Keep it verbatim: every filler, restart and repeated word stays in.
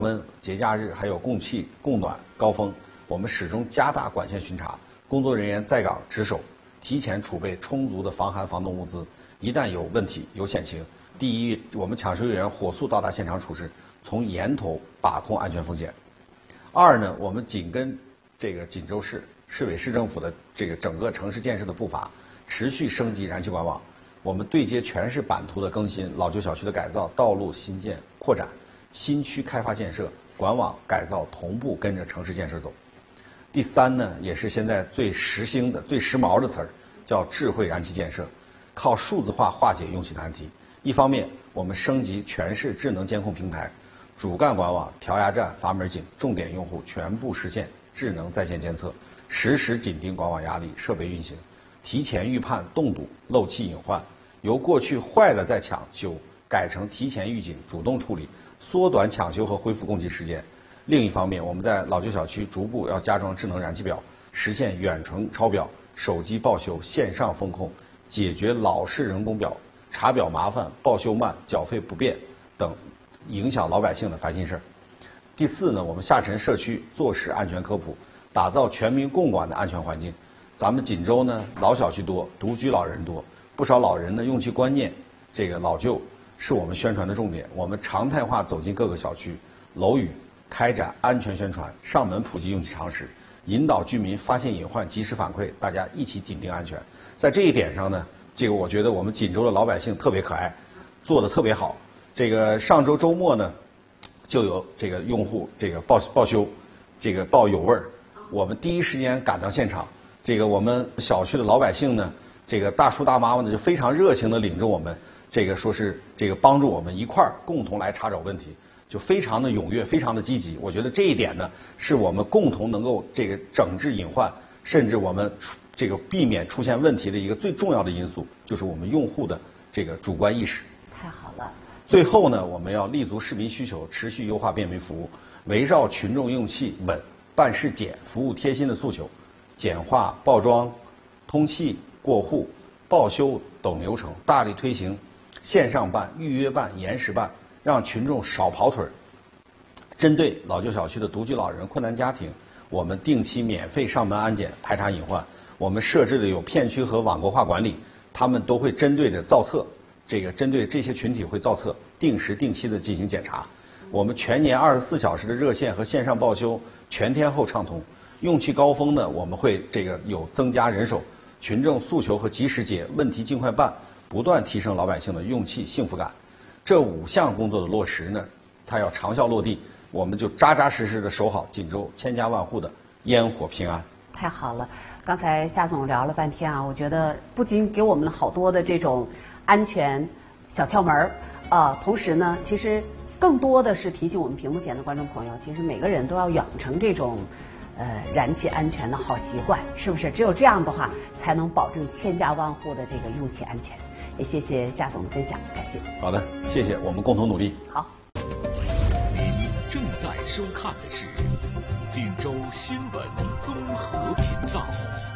温、节假日还有供气、供暖高峰，我们始终加大管线巡查，工作人员在岗值守，提前储备充足的防寒防冻物资。一旦有问题、有险情，第一，我们抢修人员火速到达现场处置，从源头把控安全风险。二呢，我们紧跟这个锦州市市委市政府的这个整个城市建设的步伐，持续升级燃气管网。我们对接全市版图的更新、老旧小区的改造、道路新建扩展、新区开发建设、管网改造同步跟着城市建设走。第三呢，也是现在最时兴的、最时髦的词儿，叫智慧燃气建设，靠数字化化解用气难题。一方面，我们升级全市智能监控平台，主干管网、调压站、阀门井、重点用户全部实现智能在线监测，实时紧盯管网压力、设备运行，提前预判冻堵、漏气隐患，由过去坏了再抢修，改成提前预警、主动处理，缩短抢修和恢复供气时间。另一方面，我们在老旧小区逐步要加装智能燃气表，实现远程抄表、手机报修、线上风控，解决老式人工表查表麻烦、报修慢、缴费不便等影响老百姓的烦心事儿。第四呢，我们下沉社区做实安全科普，打造全民共管的安全环境。咱们锦州呢，老小区多，独居老人多，不少老人呢用气观念这个老旧是我们宣传的重点。我们常态化走进各个小区楼宇，开展安全宣传，上门普及用气常识，引导居民发现隐患及时反馈，大家一起紧盯安全。在这一点上呢，这个我觉得我们锦州的老百姓特别可爱，做得特别好。这个上周周末呢，就有这个用户这个报报修，这个报有味儿，我们第一时间赶到现场。这个我们小区的老百姓呢，这个大叔大妈们呢就非常热情地领着我们，这个说是这个帮助我们一块儿共同来查找问题，就非常的踊跃，非常的积极。我觉得这一点呢，是我们共同能够这个整治隐患，甚至我们这个避免出现问题的一个最重要的因素，就是我们用户的这个主观意识。 太好了。 最后呢，我们要立足市民需求，持续优化便民服务，围绕群众用气稳、办事简、服务贴心的诉求，简化报装、通气、过户、报修等流程，大力推行线上办、预约办、延时办，让群众少跑腿儿。针对老旧小区的独居老人、困难家庭，我们定期免费上门安检，排查隐患。我们设置的有片区和网格化管理，他们都会针对的造册。这个针对这些群体会造册，定时定期的进行检查。我们全年二十四小时的热线和线上报修全天候畅通。用气高峰呢，我们会这个有增加人手，群众诉求和及时解，问题尽快办，不断提升老百姓的用气幸福感。这五项工作的落实呢，它要长效落地，我们就扎扎实实的守好锦州千家万户的烟火平安。 太好了，刚才夏总聊了半天啊，我觉得不仅给我们了好多的这种安全小窍门儿啊，同时呢，其实更多的是提醒我们屏幕前的观众朋友，其实每个人都要养成这种呃燃气安全的好习惯，是不是？只有这样的话，才能保证千家万户的这个用气安全。也谢谢夏总的分享，感谢。 好的，谢谢，我们共同努力。 好。 您正在收看的是锦州新闻综合频道。